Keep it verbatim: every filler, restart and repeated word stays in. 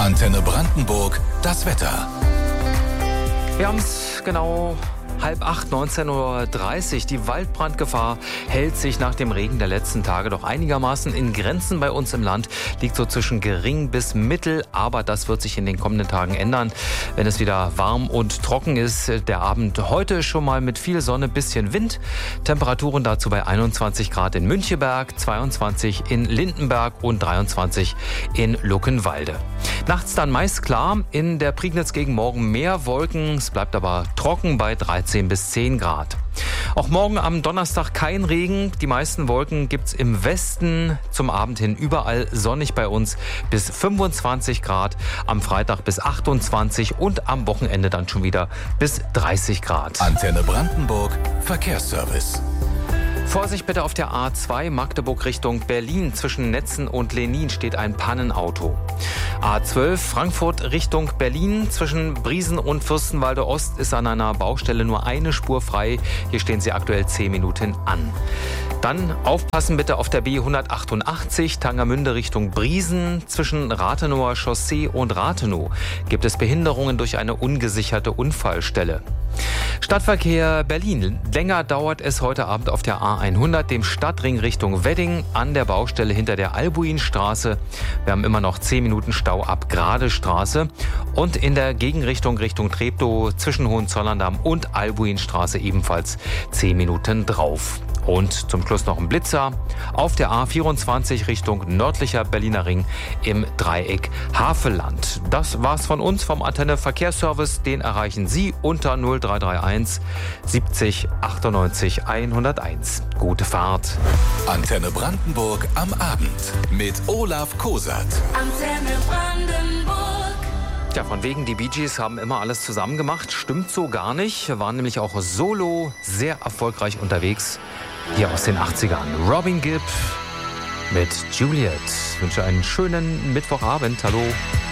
Antenne Brandenburg, das Wetter. Wir haben es genau halb acht, neunzehn Uhr dreißig. Die Waldbrandgefahr hält sich nach dem Regen der letzten Tage doch einigermaßen in Grenzen bei uns im Land. Liegt so zwischen gering bis mittel, aber das wird sich in den kommenden Tagen ändern, wenn es wieder warm und trocken ist. Der Abend heute schon mal mit viel Sonne, bisschen Wind. Temperaturen dazu bei einundzwanzig Grad in Müncheberg, zweiundzwanzig in Lindenberg und dreiundzwanzig in Luckenwalde. Nachts dann meist klar, in der Prignitz gegen morgen mehr Wolken. Es bleibt aber trocken bei dreizehn bis zehn Grad. Auch morgen am Donnerstag kein Regen. Die meisten Wolken gibt's im Westen. Zum Abend hin überall sonnig bei uns bis fünfundzwanzig Grad. Am Freitag bis achtundzwanzig und am Wochenende dann schon wieder bis dreißig Grad. Antenne Brandenburg, Verkehrsservice. Vorsicht bitte auf der A zwei Magdeburg Richtung Berlin. Zwischen Netzen und Lenin steht ein Pannenauto. A zwölf Frankfurt Richtung Berlin. Zwischen Briesen und Fürstenwalde Ost ist an einer Baustelle nur eine Spur frei. Hier stehen sie aktuell zehn Minuten an. Dann aufpassen bitte auf der B hundertachtundachtzig Tangermünde Richtung Briesen. Zwischen Rathenower Chaussee und Rathenow gibt es Behinderungen durch eine ungesicherte Unfallstelle. Stadtverkehr Berlin. Länger dauert es heute Abend auf der A hundert, dem Stadtring Richtung Wedding, an der Baustelle hinter der Albuinstraße. Wir haben immer noch zehn Minuten Stau ab Gradestraße. Und in der Gegenrichtung Richtung Treptow zwischen Hohenzollern-Damm und Albuinstraße ebenfalls zehn Minuten drauf. Und zum Schluss noch ein Blitzer auf der A vierundzwanzig Richtung nördlicher Berliner Ring im Dreieck Havelland. Das war's von uns vom Antenne Verkehrsservice. Den erreichen Sie unter null drei drei eins siebzig achtundneunzig hunderteins. Gute Fahrt. Antenne Brandenburg am Abend mit Olaf Kosat. Antenne Brandenburg. Ja, von wegen, die Bee Gees haben immer alles zusammen gemacht. Stimmt so gar nicht. Waren nämlich auch solo sehr erfolgreich unterwegs. Hier aus den achtzigern. Robin Gibb mit Juliet. Ich wünsche einen schönen Mittwochabend. Hallo.